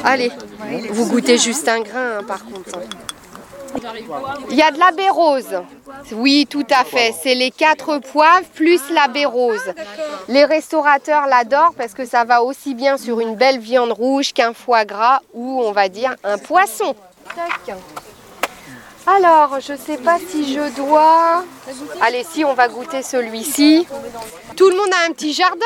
Allez, vous goûtez juste un grain, hein, par contre. Il y a de la baie rose. Oui, tout à fait. C'est les 4 poivres plus la baie rose. Les restaurateurs l'adorent parce que ça va aussi bien sur une belle viande rouge qu'un foie gras ou, on va dire, un poisson. Tac. Alors, je ne sais pas si je dois... Allez, si, on va goûter celui-ci. Tout le monde a un petit jardin?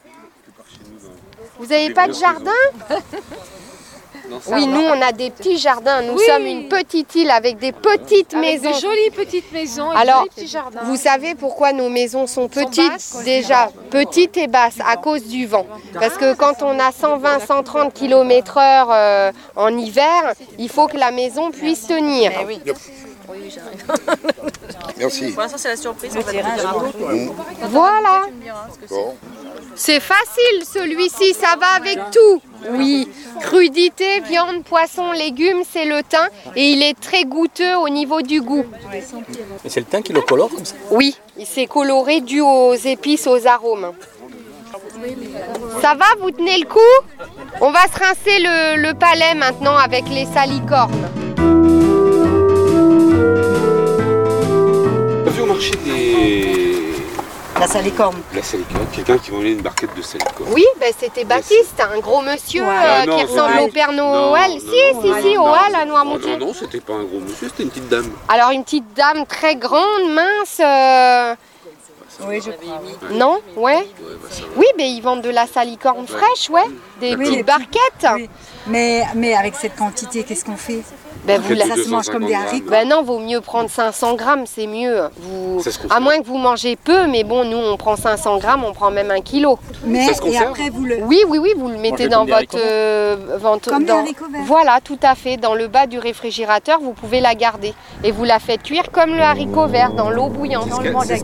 Vous n'avez pas de jardin? Oui, nous, on a des petits jardins. Nous sommes une petite île avec des petites maisons. Des jolies petites maisons. Alors, des petits jardins. Vous savez pourquoi nos maisons sont petites? Déjà, petites et basses à cause du vent. Parce que quand on a 120-130 km/h en hiver, il faut que la maison puisse tenir. Merci. Pour l'instant, c'est la surprise. On va te dire un peu. Voilà. Tu me diras ce que c'est. Bon. C'est facile, celui-ci, ça va avec tout. Oui, crudité, viande, poisson, légumes, c'est le thym. Et il est très goûteux au niveau du goût. Et c'est le thym qui le colore comme ça? Oui, il s'est coloré dû aux épices, aux arômes. Ça va, vous tenez le coup? On va se rincer le palais maintenant avec les salicornes. On a vu au marché La salicorne. la salicorne, quelqu'un qui vendait une barquette de salicorne. Oui, ben c'était Baptiste, un gros monsieur non, qui ressemble au Père Noël. Si, au hall à Noirmoutier. Non, c'était pas un gros monsieur, c'était une petite dame. Alors une petite dame très grande, mince. Oui, je crois. Non, ouais. Ça va. Oui, mais ils vendent de la salicorne fraîche, ouais. Des petites barquettes. Oui. Mais avec cette quantité, qu'est-ce qu'on fait? Ben, vous la... Ça se mange comme des haricots. Ben non, vaut mieux prendre 500 grammes, c'est mieux. Ça se conserve. À moins que vous mangez peu, mais bon, nous on prend 500 grammes, on prend même 1 kilo. Mais Ça se et conserve? après vous le... Oui, vous le mettez dans votre ventre. Comme des haricots verts. Voilà, tout à fait. Dans le bas du réfrigérateur, vous pouvez la garder. Et vous la faites cuire comme le haricot vert, dans l'eau bouillante. On le mange avec-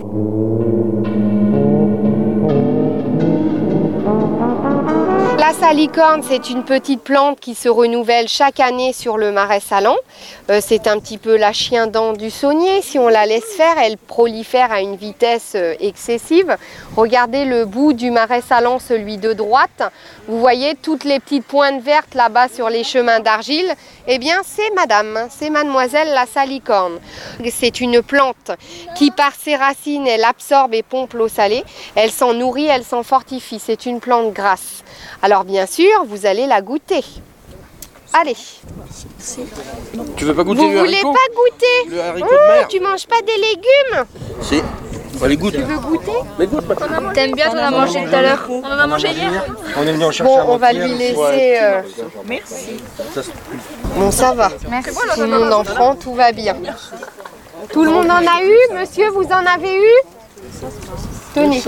La salicorne, c'est une petite plante qui se renouvelle chaque année sur le Marais Salon. C'est un petit peu la chien-dent du saunier. Si on la laisse faire, elle prolifère à une vitesse excessive. Regardez le bout du Marais Salon, celui de droite. Vous voyez toutes les petites pointes vertes là-bas sur les chemins d'argile. Eh bien, c'est madame, c'est mademoiselle la salicorne. C'est une plante qui, par ses racines, elle absorbe et pompe l'eau salée. Elle s'en nourrit, elle s'en fortifie. C'est une plante grasse. Alors bien sûr, vous allez la goûter. Allez. Tu veux pas goûter Vous le voulez haricot? pas goûter? Le haricot de mer? Tu manges pas des légumes? Si. Allez, goûte. Tu veux goûter? Mais goûte. T'aimes bien, t'en as mangé tout à l'heure. On en a mangé hier. On est venu en chercher Bon, avant on va hier, lui le laisser... soir. Merci. Bon, ça va. Tout le monde en prend, tout va bien. Tout le monde en a eu? Monsieur, vous en avez eu? Tenez.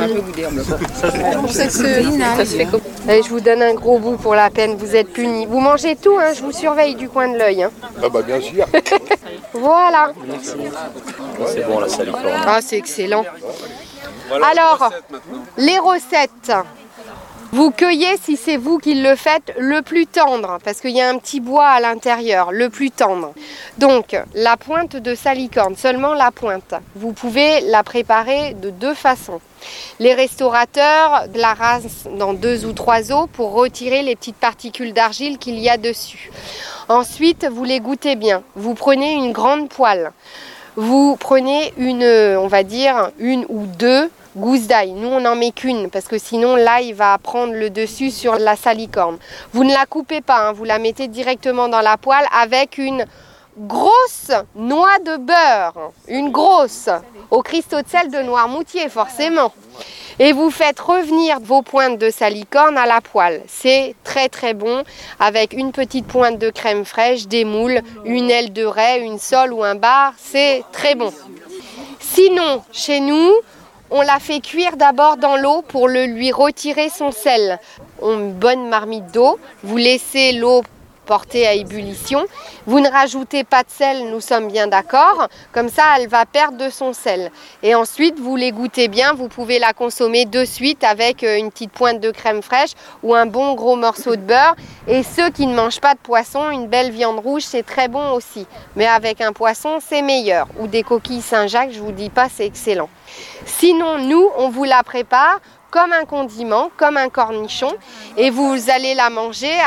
Allez, je vous donne un gros bout pour la peine, vous êtes punis. Vous mangez tout, hein, je vous surveille du coin de l'œil. Hein. Ah bah bien sûr. Voilà. C'est bon, la salicorne. Ah, c'est excellent. Alors, les recettes. Vous cueillez, si c'est vous qui le faites, le plus tendre, parce qu'il y a un petit bois à l'intérieur, le plus tendre. Donc, la pointe de salicorne, seulement la pointe. Vous pouvez la préparer de 2 façons. Les restaurateurs la rasent dans 2 ou 3 eaux pour retirer les petites particules d'argile qu'il y a dessus. Ensuite, vous les goûtez bien. Vous prenez une grande poêle. Vous prenez on va dire, 1 ou 2 gousses d'ail. Nous, on n'en met qu'une parce que sinon, l'ail va prendre le dessus sur la salicorne. Vous ne la coupez pas, hein, vous la mettez directement dans la poêle avec une grosse noix de beurre. Une grosse, au cristaux de sel de Noirmoutier, forcément. Et vous faites revenir vos pointes de salicorne à la poêle. C'est très très bon avec une petite pointe de crème fraîche, des moules, une aile de raie, une sole ou un bar. C'est très bon. Sinon, chez nous, on la fait cuire d'abord dans l'eau pour lui retirer son sel. Une bonne marmite d'eau, vous laissez l'eau porter à ébullition. Vous ne rajoutez pas de sel, nous sommes bien d'accord. Comme ça, elle va perdre de son sel. Et ensuite, vous les goûtez bien. Vous pouvez la consommer de suite avec une petite pointe de crème fraîche ou un bon gros morceau de beurre. Et ceux qui ne mangent pas de poisson, une belle viande rouge, c'est très bon aussi. Mais avec un poisson, c'est meilleur. Ou des coquilles Saint-Jacques, je vous dis pas, c'est excellent. Sinon, nous, on vous la prépare comme un condiment, comme un cornichon, et vous allez la manger